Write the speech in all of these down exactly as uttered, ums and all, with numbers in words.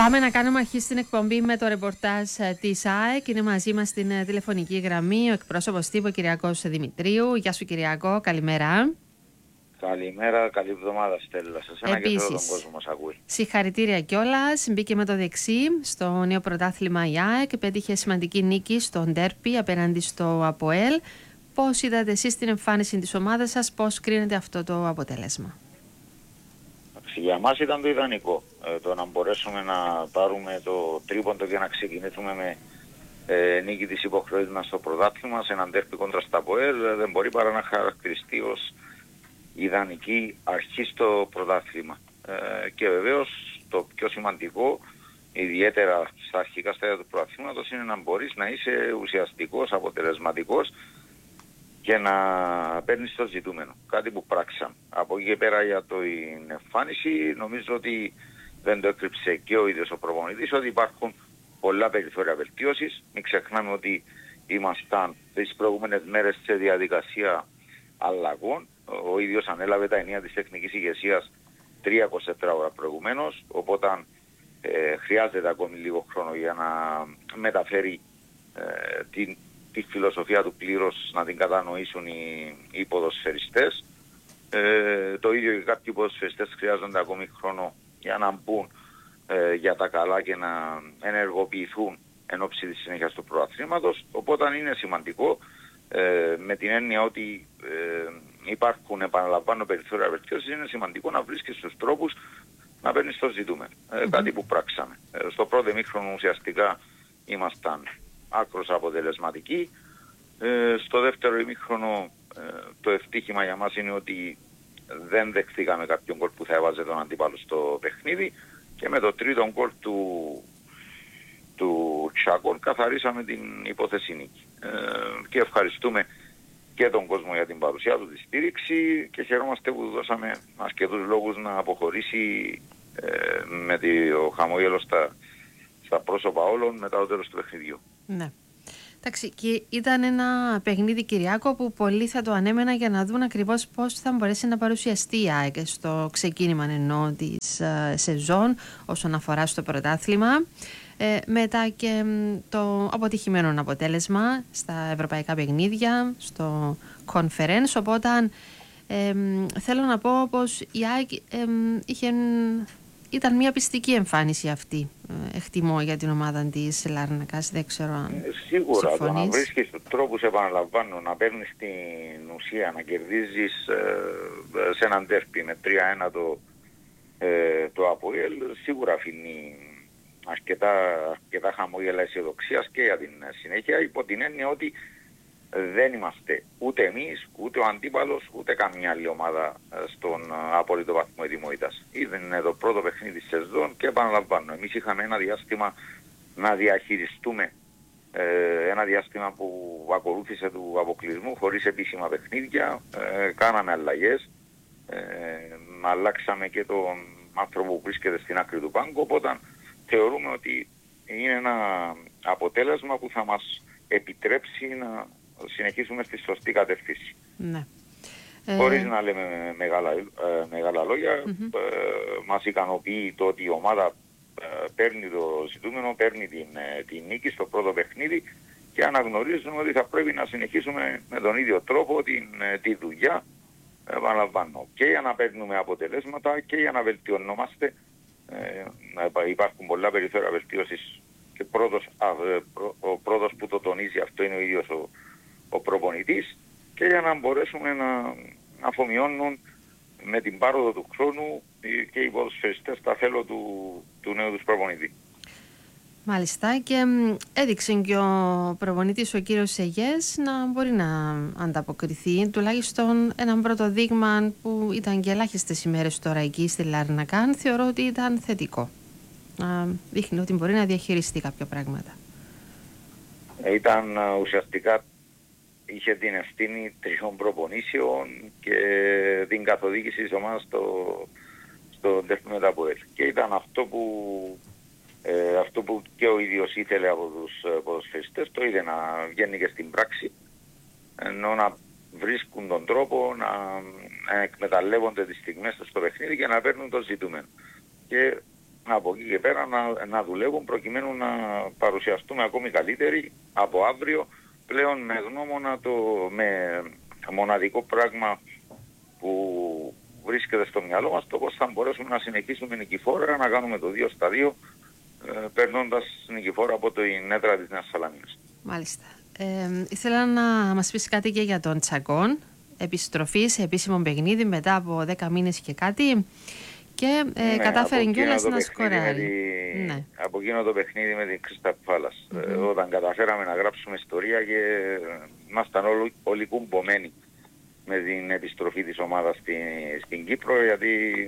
Πάμε να κάνουμε αρχή στην εκπομπή με το ρεπορτάζ της ΑΕΚ. Είναι μαζί μας στην τηλεφωνική γραμμή ο εκπρόσωπος τύπου Κυριάκος Δημητρίου. Γεια σου Κυριάκο, καλημέρα. Καλημέρα, καλή εβδομάδα Στέλλα. Σε εσένα και σε όλο τον κόσμο μας ακούει. Συγχαρητήρια κιόλας. Μπήκε με το δεξί στο νέο πρωτάθλημα η ΑΕΚ. Πέτυχε σημαντική νίκη στο ντέρπι απέναντι στο ΑΠΟΕΛ. Πώς είδατε εσείς την εμφάνιση της ομάδας σας, πώς κρίνετε αυτό το αποτέλεσμα? Για μας ήταν το ιδανικό. Ε, το να μπορέσουμε να πάρουμε το τρίποντο και να ξεκινήσουμε με ε, νίκη της υποχρεώσης μας στο πρωτάθλημα σε έναν ντέρπι κόντρα στα ΑΠΟΕΛ δεν μπορεί παρά να χαρακτηριστεί ως ιδανική αρχή στο πρωτάθλημα. Ε, και βεβαίως το πιο σημαντικό, ιδιαίτερα στα αρχικά στάδια του πρωταθλήματος, είναι να μπορείς να είσαι ουσιαστικός, αποτελεσματικός και να παίρνεις το ζητούμενο. Κάτι που πράξαν. Από εκεί και πέρα για την εμφάνιση νομίζω ότι δεν το έκρυψε και ο ίδιος ο προπονητής ότι υπάρχουν πολλά περιθώρια βελτίωσης. Μην ξεχνάμε ότι ήμασταν τις προηγούμενες μέρες σε διαδικασία αλλαγών. Ο ίδιος ανέλαβε τα ενία της τεχνικής ηγεσίας τρία είκοσι τέσσερις ώρα προηγουμένως, οπότε ε, χρειάζεται ακόμη λίγο χρόνο για να μεταφέρει ε, την, τη φιλοσοφία του πλήρως, να την κατανοήσουν οι, οι ποδοσφαιριστές. Ε, το ίδιο και κάποιοι ποδοσφαιριστές χρειάζονται ακόμη χρόνο για να μπουν ε, για τα καλά και να ενεργοποιηθούν εν ώψη της συνέχειας του πρωταθλήματος, οπότε είναι σημαντικό ε, με την έννοια ότι ε, υπάρχουν, επαναλαμβάνω, περιθώρια βελτίωσης, είναι σημαντικό να βρίσκεις τους τρόπους να παίρνεις το ζητούμενο. Ε, mm-hmm. Κάτι που πράξαμε. Ε, στο πρώτο ημίχρονο ουσιαστικά ήμασταν άκρως αποτελεσματικοί. Ε, στο δεύτερο ημίχρονο ε, το ευτύχημα για μας είναι ότι δεν δεχθήκαμε κάποιον γκολ που θα έβαζε τον αντίπαλο στο παιχνίδι και με το τρίτο γκολ του, του Τσάκολ καθαρίσαμε την υπόθεση νίκη. Ε, και ευχαριστούμε και τον κόσμο για την παρουσία του, τη στήριξη, και χαιρόμαστε που δώσαμε αρκετούς λόγους να αποχωρήσει ε, με το χαμόγελο στα, στα πρόσωπα όλων μετά το τέλος του παιχνιδιού. Ναι. Εντάξει, και ήταν ένα παιχνίδι, Κυριάκο, που πολλοί θα το ανέμενα για να δουν ακριβώς πώς θα μπορέσει να παρουσιαστεί η ΑΕΚ στο ξεκίνημα εννοώ της uh, σεζόν όσον αφορά στο πρωτάθλημα. Ε, μετά και το αποτυχημένο αποτέλεσμα στα ευρωπαϊκά παιχνίδια, στο conference, οπότε ε, θέλω να πω πως η ΑΕΚ ε, είχε, ήταν μια πιστική εμφάνιση αυτή, ε, εκτιμώ, για την ομάδα της Λάρνακας, δεν ξέρω αν ε, Σίγουρα συμφωνείς. Το να βρίσκεις τους τρόπους, επαναλαμβάνω, να παίρνεις την ουσία, να κερδίζεις ε, σε έναν ντέρπι με τρία ένα το, ε, το ΑΠΟΕΛ, σίγουρα αφήνει αρκετά, αρκετά χαμόγελα αισιοδοξίας και για την συνέχεια, υπό την έννοια ότι δεν είμαστε ούτε εμείς, ούτε ο αντίπαλος, ούτε καμιά άλλη ομάδα στον απόλυτο βαθμό ετοιμότητας. Είναι το πρώτο παιχνίδι της σεζόν και επαναλαμβάνω, εμείς είχαμε ένα διάστημα να διαχειριστούμε, ε, ένα διάστημα που ακολούθησε του αποκλεισμού χωρίς επίσημα παιχνίδια, ε, κάναμε αλλαγές, ε, αλλάξαμε και τον άνθρωπο που βρίσκεται στην άκρη του πάγκου, οπότε θεωρούμε ότι είναι ένα αποτέλεσμα που θα μας επιτρέψει να συνεχίσουμε στη σωστή κατεύθυνση. Ναι. Χωρίς ε... να λέμε μεγάλα, ε, μεγάλα λόγια, mm-hmm. ε, μας ικανοποιεί το ότι η ομάδα ε, παίρνει το ζητούμενο, παίρνει την, ε, την νίκη στο πρώτο παιχνίδι και αναγνωρίζουμε ότι θα πρέπει να συνεχίσουμε με τον ίδιο τρόπο την, ε, τη δουλειά, επαναλαμβάνω, και για να παίρνουμε αποτελέσματα και για να βελτιωνόμαστε. Ε, υπάρχουν πολλά περιθώρια βελτίωσης και πρώτος, α, πρω, ο πρώτος που το τονίζει αυτό είναι ο ίδιος ο, ο προπονητής, και για να μπορέσουμε να αφομοιώνουν με την πάροδο του χρόνου και οι ποδοσφαιριστές τα θέλω του, του νέου τους προπονητή. Μάλιστα, και έδειξε και ο προπονητής, ο κύριος Σεγιές, να μπορεί να ανταποκριθεί, τουλάχιστον έναν πρώτο δείγμα που ήταν και ελάχιστες ημέρες τώρα εκεί στη Λάρνακα, θεωρώ ότι ήταν θετικό. Δείχνει ότι μπορεί να διαχειριστεί κάποια πράγματα. Ήταν ουσιαστικά, είχε την ευθύνη τριών προπονήσεων και την καθοδήγηση της ομάδας στο, στο ντέρπι με τα ΑΠΟΕΛ. Και ήταν αυτό που Ε, αυτό που και ο ίδιος ήθελε από τους ε, ποδοσφαιριστές, το είδε να βγαίνει και στην πράξη, ενώ να βρίσκουν τον τρόπο να, να εκμεταλλεύονται τις στιγμές τους στο παιχνίδι και να παίρνουν το ζητούμενο. Και από εκεί και πέρα να, να δουλεύουν προκειμένου να παρουσιαστούμε ακόμη καλύτεροι από αύριο, πλέον με γνώμονα το με μοναδικό πράγμα που βρίσκεται στο μυαλό μας, το πώς θα μπορέσουμε να συνεχίσουμε νικηφόρα, να κάνουμε το δύο στα δύο, ε, περνώντας νικηφόρα από την έδρα της Νέας Σαλαμίνας. Μάλιστα. Ε, ήθελα να μας πεις κάτι και για τον Τσακών, επιστροφή σε επίσημο παιχνίδι μετά από δέκα μήνες και κάτι, και ε, ναι, κατάφερε κιόλας να σκοράρει. Τη... Ναι. Από εκείνο το παιχνίδι με την Κρίστα Πάλας, mm-hmm. ε, όταν καταφέραμε να γράψουμε ιστορία και ήμασταν όλοι, όλοι κουμπωμένοι με την επιστροφή της ομάδας στην, στην Κύπρο, γιατί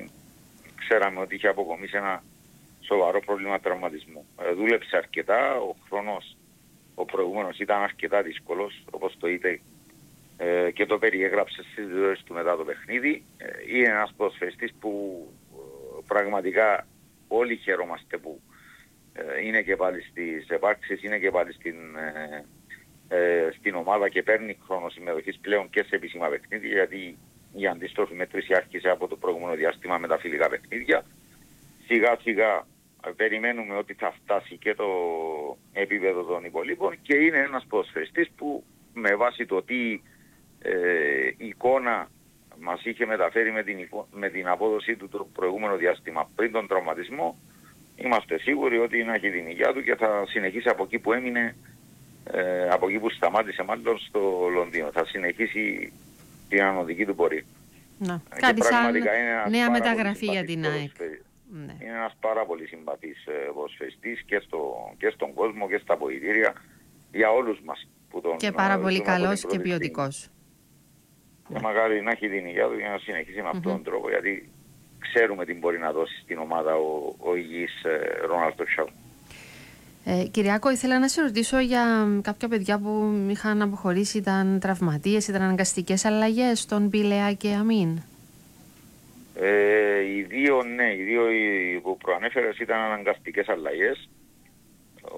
ξέραμε ότι είχε αποκομίσει ένα σοβαρό πρόβλημα τραυματισμού. Ε, δούλεψε αρκετά, ο χρόνος ο προηγούμενος ήταν αρκετά δύσκολος, όπως το είπε ε, και το περιέγραψε στις δηλώσεις του μετά το παιχνίδι. Ε, είναι ένας ποδοσφαιριστής που ε, πραγματικά όλοι χαιρόμαστε που ε, είναι και πάλι στις επάρξεις, είναι και πάλι στην, ε, ε, στην ομάδα και παίρνει χρόνο συμμετοχής πλέον και σε επίσημα παιχνίδια, γιατί η αντίστροφη μέτρηση άρχισε από το προηγούμενο διάστημα με τα φιλικά παιχνίδια. Σιγά σιγά περιμένουμε ότι θα φτάσει και το επίπεδο των υπολείπων και είναι ένας ποδοσφαιριστής που με βάση το τι ε, εικόνα μας είχε μεταφέρει με την, με την απόδοσή του το προηγούμενο διάστημα πριν τον τραυματισμό, είμαστε σίγουροι ότι είναι έχει την υγεία του και θα συνεχίσει από εκεί που έμεινε, ε, από εκεί που σταμάτησε μάλλον στο Λονδίνο. Θα συνεχίσει την ανωδική του πορεία. Να. Κάτι σαν νέα μεταγραφή για την ΑΕΚ. Ναι. Είναι ένας πάρα πολύ συμπαθής ε, ποδοσφαιριστής και, στο, και στον κόσμο και στα ποητήρια για όλους μας. Που τον, και πάρα πολύ καλός και ποιοτικός. Και μακάρι να έχει την υγεία του για να συνεχίσει με mm-hmm. αυτόν τον τρόπο, γιατί ξέρουμε τι μπορεί να δώσει στην ομάδα ο, ο υγιής ε, Ρόναλντο Τσάκο. Ε, Κυριάκο, ήθελα να σε ρωτήσω για κάποια παιδιά που είχαν αποχωρήσει, ήταν τραυματίες, ήταν αναγκαστικές αλλαγές στον Πηλαία και Αμήν. Ε, οι δύο, ναι, οι δύο που προανέφερες ήταν αναγκαστικές αλλαγές. Ο,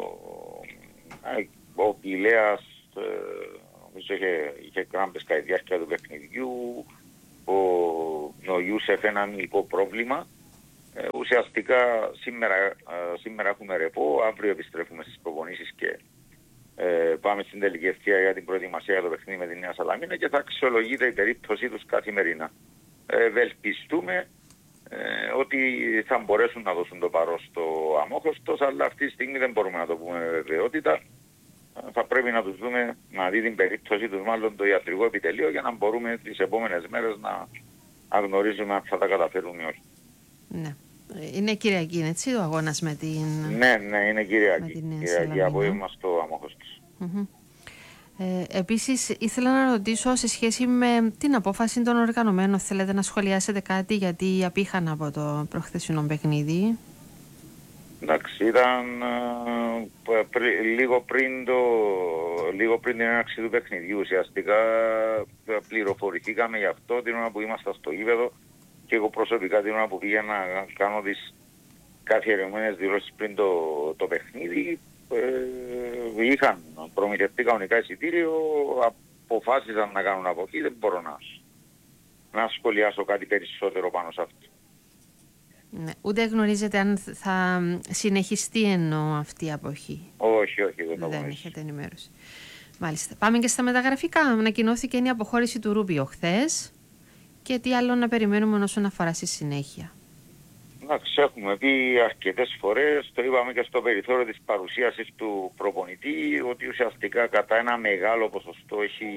ο Πηλέας ε, νομίζω είχε, είχε κράμπες κατά τη διάρκεια του παιχνιδιού, ο, ο Ιούσεφ ένα μυϊκό πρόβλημα. Ε, ουσιαστικά σήμερα, ε, σήμερα έχουμε ρεπό, αύριο επιστρέφουμε στις προπονήσεις και ε, πάμε στην τελική ευθεία για την προετοιμασία για το παιχνίδι με τη Νέα Σαλαμίνα και θα αξιολογείται η περίπτωσή τους καθημερινά. Ευελπιστούμε ε, ότι θα μπορέσουν να δώσουν το παρόν στο Αμόχωστος, αλλά αυτή τη στιγμή δεν μπορούμε να το πούμε με βεβαιότητα. Θα πρέπει να τους δούμε, να δει την περίπτωση τους μάλλον το ιατρικό επιτελείο για να μπορούμε τις επόμενες μέρες να, να γνωρίζουμε αν θα τα καταφέρουν ή όχι. Ναι. Είναι Κυριακή, είναι έτσι ο αγώνας με την... Ναι, ναι, είναι Κυριακή. Κυριακή απόγευμα στο Αμόχωστος. Mm-hmm. Ε, επίσης ήθελα να ρωτήσω σε σχέση με την απόφαση των οργανωμένων, θέλετε να σχολιάσετε κάτι γιατί απήχαν από το προχθεσινό παιχνίδι? Εντάξει, ήταν ε, πρι, λίγο, πριν το, λίγο πριν την έναρξη του παιχνιδιού ουσιαστικά πληροφορηθήκαμε γι' αυτό την ώρα που ήμασταν στο γήπεδο και εγώ προσωπικά την ώρα που πήγαινα να κάνω τις καθιερωμένες δηλώσεις πριν το, το παιχνίδι. Ε, είχαν προμηθευτεί κανονικά εισιτήριο, αποφάσισαν να κάνουν αποχή, δεν μπορώ να, να σχολιάσω κάτι περισσότερο πάνω σε αυτό. Ναι, ούτε γνωρίζετε αν θα συνεχιστεί εννοώ αυτή η αποχή? Όχι, όχι, δεν το δεν έχετε ενημέρωση. Μάλιστα. Πάμε και στα μεταγραφικά. Ανακοινώθηκε η αποχώρηση του Ρούμπιο χθες και τι άλλο να περιμένουμε όσον αφορά στη συνέχεια? Εντάξει, έχουμε πει αρκετές φορές, το είπαμε και στο περιθώριο της παρουσίασης του προπονητή, ότι ουσιαστικά κατά ένα μεγάλο ποσοστό έχει,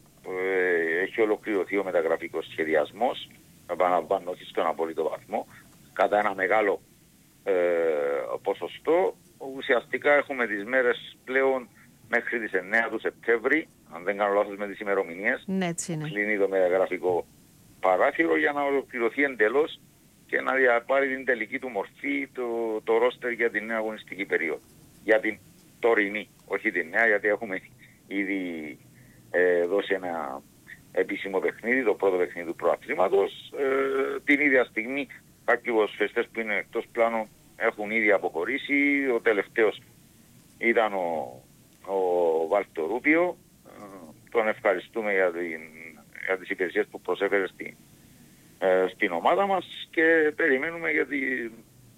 ε, έχει ολοκληρωθεί ο μεταγραφικός σχεδιασμός, επαναλαμβάνω όχι στον απόλυτο βαθμό, κατά ένα μεγάλο ε, ποσοστό. Ουσιαστικά έχουμε τις μέρες πλέον μέχρι τις εννέα του Σεπτέμβρη, αν δεν κάνω λάθος με τις ημερομηνίες, ναι, κλείνει το μεταγραφικό παράθυρο για να ολοκληρωθεί εντελώς και να διαπάρει την τελική του μορφή το, το ρόστερ για την νέα αγωνιστική περίοδο. Για την τωρινή, όχι την νέα, γιατί έχουμε ήδη ε, δώσει ένα επίσημο παιχνίδι, το πρώτο παιχνίδι του προαθλήματος. Ε, την ίδια στιγμή κάποιοι ποδοσφαιριστές που είναι εκτός πλάνου έχουν ήδη αποχωρήσει. Ο τελευταίος ήταν ο, ο Βάλτο Ρούπιο. Ε, τον ευχαριστούμε για, την, για τις υπηρεσίες που προσέφερε στην, στην ομάδα μας και περιμένουμε για τη,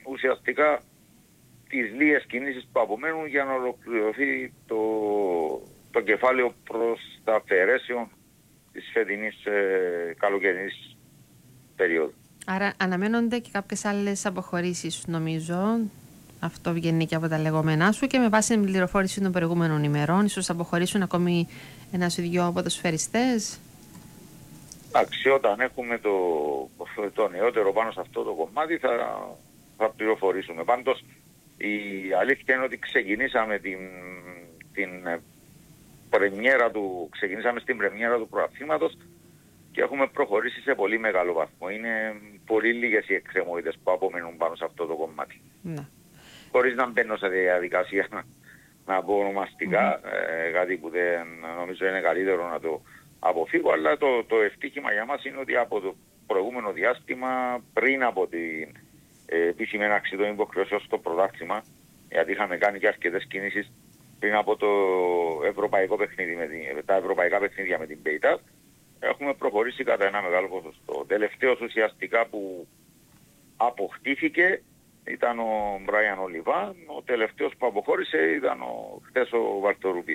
ουσιαστικά τις λίγες κινήσεις που απομένουν για να ολοκληρωθεί το, το κεφάλαιο προς τα αφαιρέσεων της φετινής ε, καλοκαιρινής περίοδου. Άρα αναμένονται και κάποιες άλλες αποχωρήσεις, νομίζω. Αυτό βγαίνει και από τα λεγόμενά σου, και με βάση την πληροφόρηση των προηγούμενων ημερών ίσως αποχωρήσουν ακόμη ένας ή δυο ποδοσφαιριστές. Εντάξει, όταν έχουμε το, το νεότερο πάνω σε αυτό το κομμάτι θα, θα πληροφορήσουμε. Πάντως η αλήθεια είναι ότι ξεκινήσαμε την, την πρεμιέρα του, ξεκινήσαμε στην πρεμιέρα του πρωταθλήματος και έχουμε προχωρήσει σε πολύ μεγάλο βαθμό. Είναι πολύ λίγες οι εκκρεμότητες που απομένουν πάνω σε αυτό το κομμάτι. Ναι. Χωρίς να μπαίνω σε διαδικασία να, να πω ονομαστικά, mm-hmm. ε, κάτι που δεν νομίζω είναι καλύτερο να το αποφύγω, αλλά το, το ευτύχημα για μας είναι ότι από το προηγούμενο διάστημα, πριν από την ε, επίσημη έναρξη των υποχρεώσεων στο πρωτάθλημα, γιατί είχαμε κάνει και αρκετές κινήσεις πριν από το ευρωπαϊκό παιχνίδι με την, τα ευρωπαϊκά παιχνίδια με την ΠΕΙΤΑ, έχουμε προχωρήσει κατά ένα μεγάλο ποσοστό. Ο τελευταίος ουσιαστικά που αποκτήθηκε ήταν ο Μπράιαν Ολιβά, ο τελευταίος που αποχώρησε ήταν ο, χθες ο Βαλτορουμπία.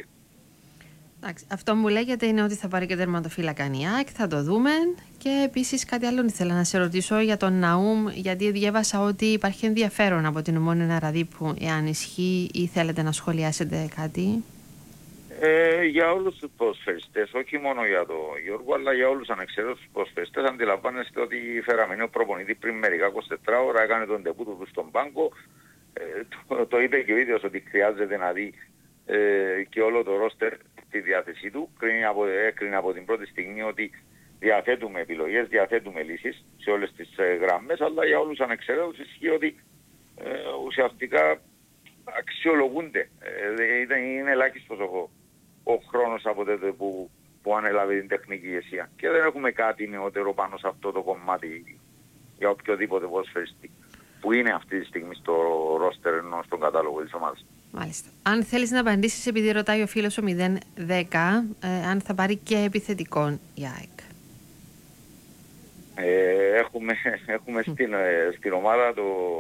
Αυτό που μου λέγεται είναι ότι θα πάρει και τερματοφύλακα η ΑΕΚ, θα το δούμε. Και επίσης κάτι άλλο ήθελα να σε ρωτήσω για τον Ναούμ, γιατί διέβασα ότι υπάρχει ενδιαφέρον από την Ομόνοια Αραδίππου, εάν ισχύει, ή θέλετε να σχολιάσετε κάτι. Ε, για όλους τους ποδοσφαιριστές, όχι μόνο για τον Γιώργο, αλλά για όλους ανεξαιρέτως τους ποδοσφαιριστές, αντιλαμβάνεστε ότι φέραμε νέο προπονητή πριν μερικά εικοσιτέσσερις ώρα, έκανε τον ντεμπούτο του στον πάγκο. Ε, το, το είπε και ο ίδιος ότι χρειάζεται να δει ε, και όλο το ρόστερ στη διάθεσή του. Κρίνει από, έκρινε από την πρώτη στιγμή ότι διαθέτουμε επιλογές, διαθέτουμε λύσεις σε όλες τις ε, γραμμές, αλλά για όλους ανεξαιρέτως ισχύει ότι ε, ουσιαστικά αξιολογούνται. Ε, είναι ελάχιστος ο, ο χρόνος από τότε που, που ανέλαβε την τεχνική ηγεσία. Και δεν έχουμε κάτι νεότερο πάνω σε αυτό το κομμάτι για οποιοδήποτε ποδοσφαιριστή που είναι αυτή τη στιγμή στο ρόστερ ενώ στον κατάλογο της ομάδας. Μάλιστα. Αν θέλεις να απαντήσεις, επειδή ρωτάει ο φίλος ο μηδέν δέκα, ε, αν θα πάρει και επιθετικών η ΑΕΚ. Ε, έχουμε έχουμε στην, στην ομάδα το